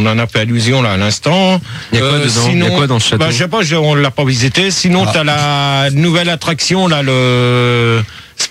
On en a fait allusion là à l'instant. Il y a quoi dedans? Sinon, il y a quoi dans le château? Je sais pas, on l'a pas visité. Sinon, t'as la nouvelle attraction là, le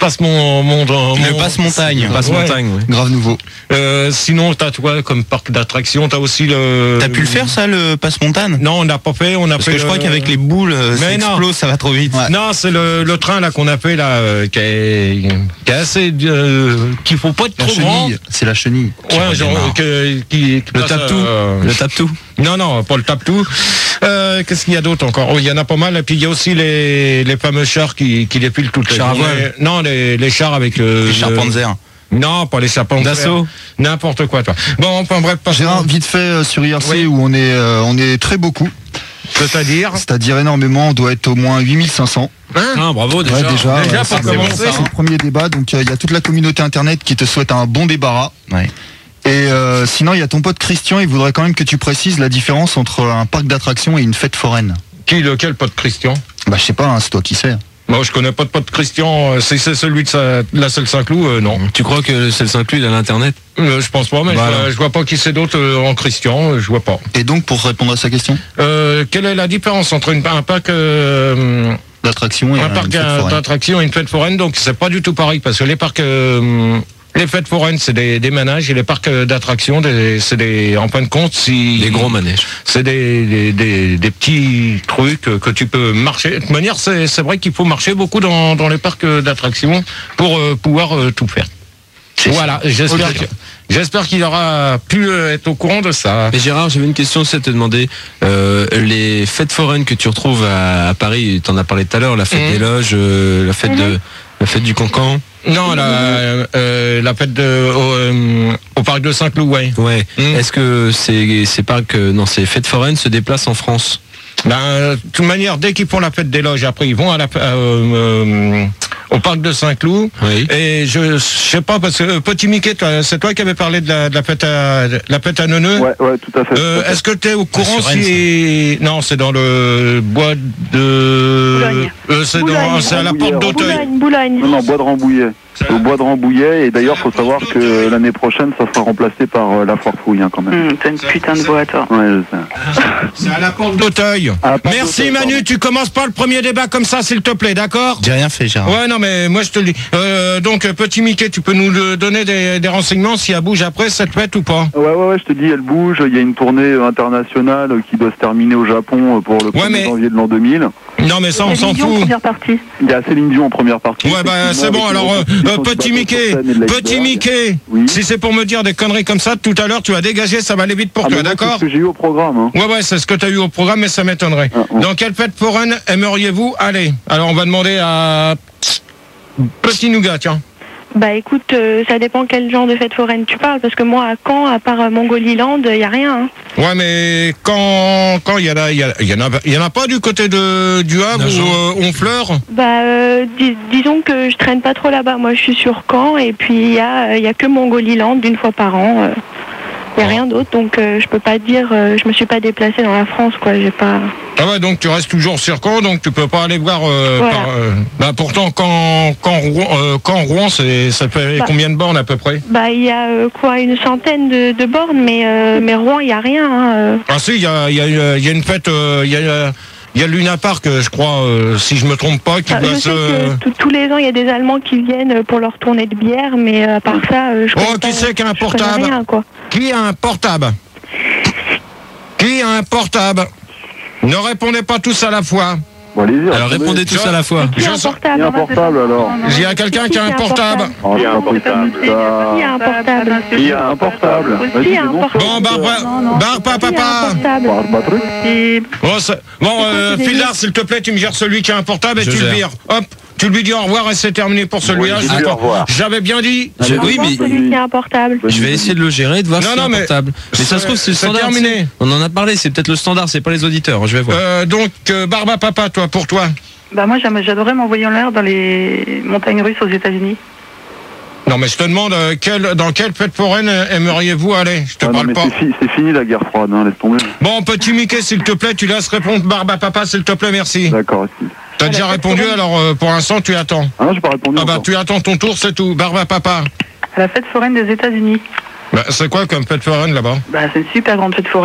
Le passe-montagne. Passe-montagne, ouais. Grave nouveau. Sinon, t'as quoi comme parc d'attractions? T'as aussi le. T'as pu le faire ça, le passe-montagne? Non, on n'a pas fait. Parce que je crois qu'avec les boules, ça explose, ça va trop vite. Ouais. Non, c'est le train là qu'on a fait là, qui est assez, qu'il faut pas être trop grand. C'est la chenille. Ouais, genre qui le tape-tout. Le tape-tout. Non, pas le tape-tout. Qu'est-ce qu'il y a d'autre encore? Il y en a pas mal. Et puis il y a aussi les fameux chars qui défilent toutes les chars. Non, les chars avec les chars Panzer. Non, pas les chars Panzer. D'assaut. N'importe quoi, toi. Bon, enfin bref. Gérard, vite fait sur IRC où on est très beaucoup. C'est-à-dire énormément. On doit être au moins 8500. Bravo déjà. Ouais, déjà pour commencer. C'est le premier débat. Donc il y a toute la communauté internet qui te souhaite un bon débarras. Ouais. Et sinon, il y a ton pote Christian, il voudrait quand même que tu précises la différence entre un parc d'attractions et une fête foraine. Lequel pote Christian? Bah je sais pas, hein, c'est toi qui sais. Moi je connais pas de pote Christian, c'est celui de la Selle Saint-Cloud, non. Tu crois que le Selle Saint-Cloud il a l'internet? Je pense pas, mais voilà. Je vois pas qui c'est d'autre en Christian, je vois pas. Et donc pour répondre à sa question, quelle est la différence entre un parc d'attractions et un parc d'attractions et une fête foraine? Donc c'est pas du tout pareil parce que les parcs les fêtes foraines, c'est des manèges, et les parcs d'attractions, c'est en fin de compte, des gros manèges. C'est des petits trucs que tu peux marcher. De toute manière, c'est vrai qu'il faut marcher beaucoup dans les parcs d'attractions pour pouvoir tout faire. Voilà, j'espère qu'il aura pu être au courant de ça. Mais Gérard, j'avais une question aussi à te demander. Les fêtes foraines que tu retrouves à Paris, tu en as parlé tout à l'heure, la fête des loges, la fête du Cancan. Non, la fête au parc de Saint-Cloud, ouais. Est-ce que ces fêtes foraines se déplacent en France? De toute manière, dès qu'ils font la fête des loges, après ils vont au parc de Saint-Cloud. Oui. Et je sais pas, parce que Petit Mickey, c'est toi qui avais parlé de la fête à Neuneu. Ouais, tout à fait. Est-ce que tu es au courant si... Non, c'est dans le bois de... c'est à la porte d'Auteuil. Non, bois de Rambouillet. Au bois de Rambouillet, et d'ailleurs faut savoir que l'année prochaine ça sera remplacé par la foire fouille quand même. T'as une putain de bois toi. Ouais, je sais. C'est à la porte d'Auteuil. Merci Manu, tu commences pas le premier débat comme ça s'il te plaît, d'accord? J'ai rien fait, Gérard. Ouais, non mais moi je te le dis. Donc Petit Mickey, tu peux nous donner des renseignements si elle bouge après cette fête ou pas? Ouais, je te dis, elle bouge, il y a une tournée internationale qui doit se terminer au Japon pour le 1er janvier de l'an 2000. Non mais ça on s'en fout. Il y a Céline Dion en première partie. Ouais c'est bon, alors Petit Mickey, oui. Si c'est pour me dire des conneries comme ça, tout à l'heure tu as dégagé, ça va aller vite pour toi, d'accord? C'est ce que j'ai eu au programme. Hein. Ouais, c'est ce que tu as eu au programme, mais ça m'étonnerait. Dans quelle fête foraine aimeriez-vous aller? Alors on va demander à Petit Nougat, tiens. Bah écoute, ça dépend quel genre de fête foraine tu parles, parce que moi à Caen, à part Mongoliland, il y a rien. Hein. Ouais, mais quand il y en a pas du côté du Havre ou Honfleur? Bah disons que je traîne pas trop là-bas. Moi je suis sur Caen et puis il y a que Mongoliland d'une fois par an. Il y a rien d'autre, donc je peux pas dire. Je me suis pas déplacée dans la France, quoi. J'ai pas. Ah ouais, donc tu restes toujours sur Caen, donc tu peux pas aller voir. Voilà. Pourtant, quand Rouen, ça fait combien de bornes à peu près? Bah il y a une centaine de bornes, mais Rouen il y a rien. Hein, Ah si, il y a une fête. Il y a Luna Park, je crois, si je me trompe pas, qui doit tous les ans, il y a des Allemands qui viennent pour leur tournée de bière, mais à part ça, je connais qui c'est qui a un portable? Rien, quoi. Qui a un portable? Qui a un portable? Ne répondez pas tous à la fois. Bon, allez-y, alors répondez tous à la fois. Qui a un portable? Il y a un portable alors. Il y a quelqu'un qui a un portable. Qui a un portable? Qui a un portable? Qui a un portable? Bon, papa. Bon, Phildar, s'il te plaît, tu me gères celui qui a un portable et tu le vires. Hop. Tu lui dis au revoir et c'est terminé pour celui-là. J'avais bien dit. Oui, mais celui qui a un portable. Je vais essayer de le gérer, de voir si c'est un portable. Mais ça se trouve, c'est le standard. Terminé. On en a parlé, c'est peut-être le standard, c'est pas les auditeurs. Je vais voir. Donc, Barba Papa, pour toi. Bah moi, j'adorais m'envoyer en l'air dans les montagnes russes aux États-Unis. Non, mais je te demande dans quelle fête foraine aimeriez-vous aller? Je te parle pas. C'est fini la guerre froide, hein, laisse tomber. Bon, Petit Mickey, s'il te plaît, tu laisses répondre Barba Papa, s'il te plaît, merci. D'accord. T'as déjà répondu, alors pour l'instant tu attends. Ah non, j'ai pas répondu. Ah bah tu attends ton tour, c'est tout. Barba Papa. À la fête foraine des États-Unis. Bah, c'est quoi comme fête foraine là-bas? Bah c'est une super grande fête foraine.